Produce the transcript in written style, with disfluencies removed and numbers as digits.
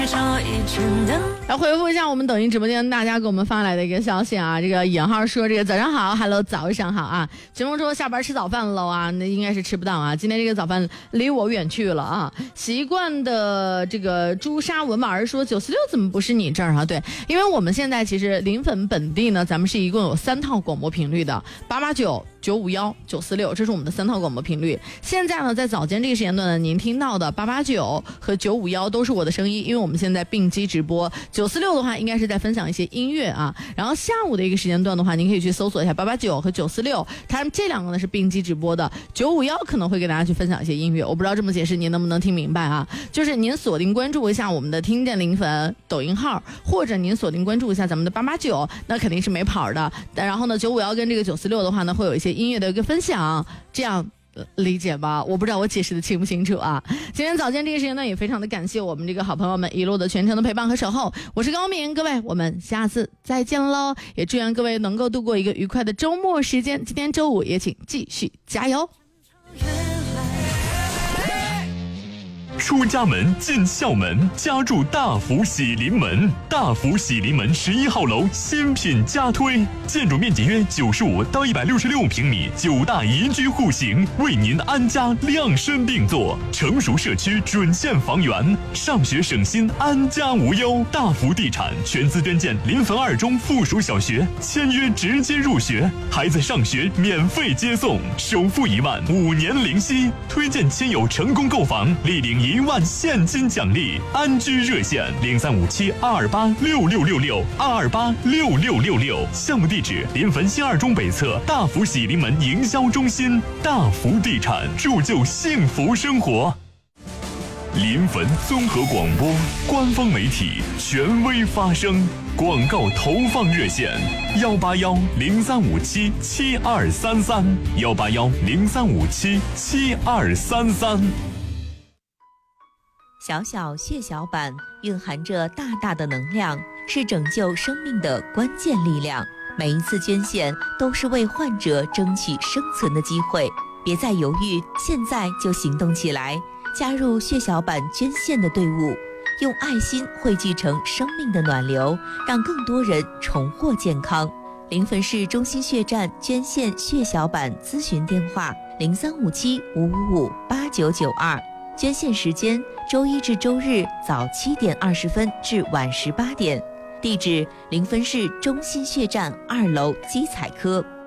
来回复一下我们抖音直播间大家给我们发来的一个消息啊，这个尹号说这个早上好 ，Hello 早上好啊，秦风说下班吃早饭喽啊，那应该是吃不到啊，今天这个早饭离我远去了啊。习惯的这个朱砂文马儿说946怎么不是你这儿啊？对，因为我们现在其实临汾本地呢，咱们是一共有3套广播频率的，889、951、946，这是我们的3套广播频率。现在呢，在早间这个时间段呢，您听到的889和951都是我的声音，因为我们现在并机直播。946的话，应该是在分享一些音乐啊。然后下午的一个时间段的话，您可以去搜索一下889和946，它们这2个呢是并机直播的。951可能会给大家去分享一些音乐，我不知道这么解释您能不能听明白啊？就是您锁定关注一下我们的听见临汾抖音号，或者您锁定关注一下咱们的889，那肯定是没跑的。然后呢，951跟这个946的话呢，会有一些音乐的一个分享，这样。理解吧？我不知道我解释的清不清楚啊。今天早间这个时间呢，也非常的感谢我们这个好朋友们一路的全程的陪伴和守候。我是高敏，各位，我们下次再见喽！也祝愿各位能够度过一个愉快的周末时间。今天周五也请继续加油。 出家门进校门，家住大福喜临门。大福喜临门11号楼新品加推，建筑面积约95到166平米，9大宜居户型，为您安家量身定做。成熟社区准现房源，上学省心，安家无忧。大福地产全资捐建临汾2中附属小学，签约直接入学，孩子上学免费接送，首付1万，5年零息。推荐亲友成功购房，立领1万现金奖励。安居热线0357-228-6666，228-6666。项目地址临汾新2中北侧大福喜临门营销中心。大福地产，铸就幸福生活。临汾综合广播官方媒体，权威发声。广告投放热线：181-0357-7233，181-0357-7233。 小小血小板蕴含着大大的能量，是拯救生命的关键力量。每一次捐献都是为患者争取生存的机会，别再犹豫，现在就行动起来，加入血小板捐献的队伍，用爱心汇聚成生命的暖流，让更多人重获健康。临汾市中心血站捐献血小板咨询电话：0357-555-8992。捐献时间：周一至周日早7点20分至晚18点。地址：临汾市中心血站2楼基采科。